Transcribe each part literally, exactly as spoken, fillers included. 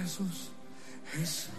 Jesús, Jesús.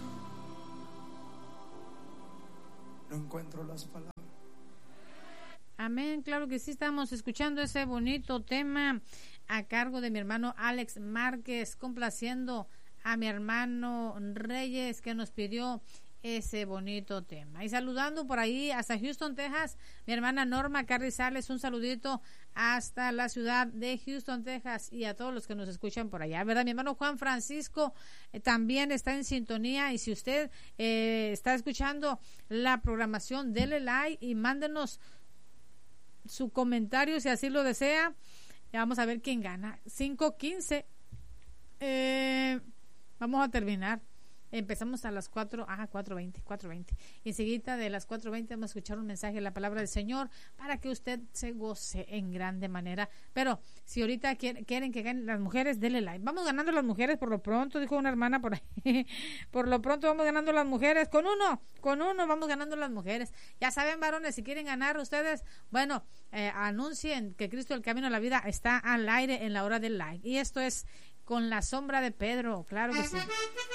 No encuentro las palabras. Amén, claro que sí, estamos escuchando ese bonito tema a cargo de mi hermano Alex Márquez, complaciendo a mi hermano Reyes que nos pidió ese bonito tema. Y saludando por ahí hasta Houston, Texas, mi hermana Norma Carrizales, un saludito hasta la ciudad de Houston, Texas, y a todos los que nos escuchan por allá, ¿verdad? Mi hermano Juan Francisco eh, también está en sintonía, y si usted eh, está escuchando la programación, dele like y mándenos su comentario si así lo desea. Ya vamos a ver quién gana. cinco quince. Eh, vamos a terminar. Empezamos a las cuatro, ah, cuatro veinte, cuatro veinte. Y enseguida de las cuatro veinte vamos a escuchar un mensaje de la palabra del Señor para que usted se goce en grande manera. Pero si ahorita quieren, quieren que ganen las mujeres, denle like. Vamos ganando las mujeres por lo pronto, dijo una hermana por ahí. Por lo pronto vamos ganando las mujeres. Con uno, con uno vamos ganando las mujeres. Ya saben, varones, si quieren ganar ustedes, bueno, eh, anuncien que Cristo el Camino a la Vida está al aire en la hora del like. Y esto es Con la Sombra de Pedro, claro que sí.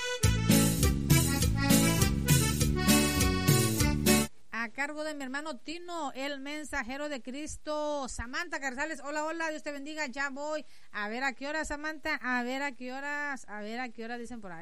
A cargo de mi hermano Tino, el mensajero de Cristo. Samantha Carzales, hola, hola, Dios te bendiga, ya voy. A ver a qué horas, Samantha, a ver a qué horas, a ver a qué horas dicen por ahí.